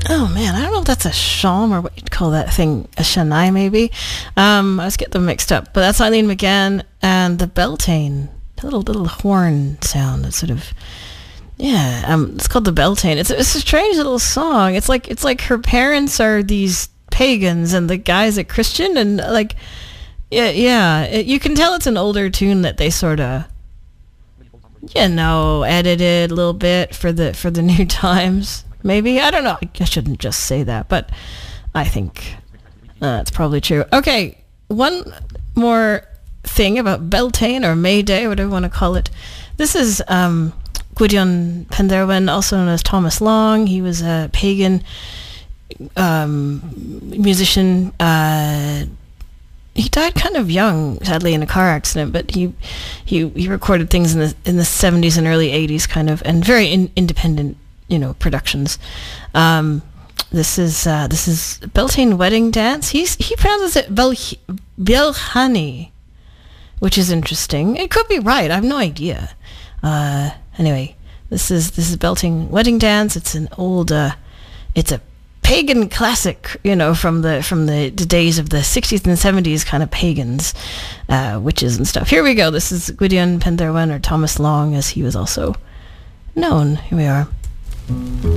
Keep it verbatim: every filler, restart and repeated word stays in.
Oh man, I don't know if that's a shawm or what you'd call that thing, a shanai maybe. Um, I always get them mixed up. But that's Eileen McGann and the Beltane, the little little horn sound. It's sort of, yeah. Um, it's called the Beltane. It's it's a strange little song. It's like it's like her parents are these pagans and the guy's a Christian, and like, yeah, yeah. It, you can tell it's an older tune that they sort of, you know, edited a little bit for the for the new times. Maybe. I don't know. I shouldn't just say that, but I think uh, it's probably true. Okay, one more thing about Beltane or May Day, whatever you want to call it. This is um, Gwydion Penderwen, also known as Thomas Long. He was a pagan um, musician. Uh, he died kind of young, sadly, in a car accident, but he he, he recorded things in the in the seventies and early eighties, kind of, and very in, independent, you know, productions. Um, this is uh, this is Beltane Wedding Dance. He's he pronounces it Bel Belhani, which is interesting. It could be right. I have no idea. Uh, anyway, this is this is Beltane Wedding Dance. It's an old, uh, it's a pagan classic, you know, from the from the, the days of the sixties and seventies, kind of pagans, uh, witches and stuff. Here we go. This is Gwydion Penderwen, or Thomas Long, as he was also known. Here we are.